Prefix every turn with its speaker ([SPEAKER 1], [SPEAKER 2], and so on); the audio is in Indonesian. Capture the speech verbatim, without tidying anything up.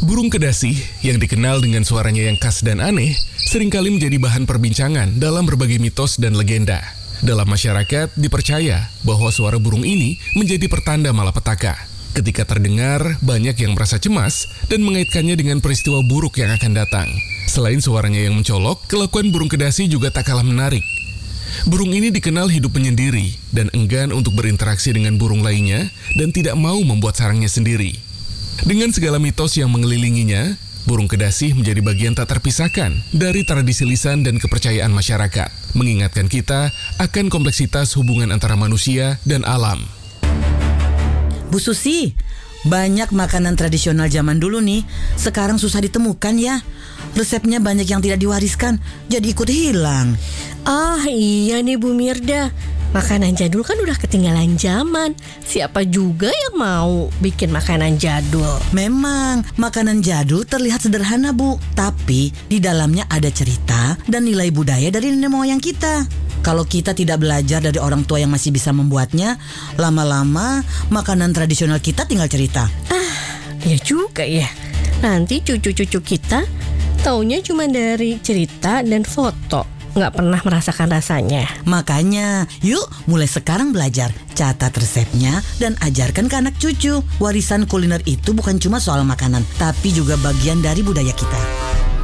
[SPEAKER 1] Burung kedasi yang dikenal dengan suaranya yang khas dan aneh seringkali menjadi bahan perbincangan dalam berbagai mitos dan legenda. Dalam masyarakat dipercaya bahwa suara burung ini menjadi pertanda malapetaka. Ketika terdengar, banyak yang merasa cemas dan mengaitkannya dengan peristiwa buruk yang akan datang. Selain suaranya yang mencolok, kelakuan burung kedasi juga tak kalah menarik. Burung ini dikenal hidup menyendiri dan enggan untuk berinteraksi dengan burung lainnya dan tidak mau membuat sarangnya sendiri. Dengan segala mitos yang mengelilinginya, burung kedasi menjadi bagian tak terpisahkan dari tradisi lisan dan kepercayaan masyarakat, mengingatkan kita akan kompleksitas hubungan antara manusia dan alam.
[SPEAKER 2] Bu Susi, banyak makanan tradisional zaman dulu nih, sekarang susah ditemukan ya. Resepnya banyak yang tidak diwariskan, jadi ikut hilang.
[SPEAKER 3] Ah iya nih Bu Mirda, makanan jadul kan udah ketinggalan zaman. Siapa juga yang mau bikin makanan jadul?
[SPEAKER 2] Memang, makanan jadul terlihat sederhana Bu, tapi di dalamnya ada cerita dan nilai budaya dari nenek moyang kita. Kalau kita tidak belajar dari orang tua yang masih bisa membuatnya, lama-lama makanan tradisional kita tinggal cerita.
[SPEAKER 3] Ah, ya juga ya. Nanti cucu-cucu kita taunya cuma dari cerita dan foto, nggak pernah merasakan rasanya.
[SPEAKER 2] Makanya, yuk mulai sekarang belajar. Catat resepnya dan ajarkan ke anak cucu. Warisan kuliner itu bukan cuma soal makanan, tapi juga bagian dari budaya kita.